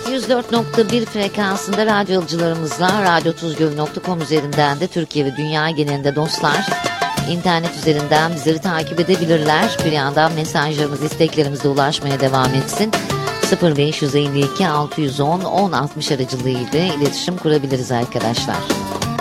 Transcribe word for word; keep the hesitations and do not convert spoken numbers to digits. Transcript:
yüz dört nokta bir frekansında radyocularımızla radyo tuzgöl nokta com üzerinden de Türkiye ve dünya genelinde dostlar internet üzerinden bizleri takip edebilirler. Bir yandan mesajlarımız, isteklerimiz de ulaşmaya devam etsin. sıfır beş yüz elli iki altı yüz on on altmış aracılığıyla iletişim kurabiliriz arkadaşlar.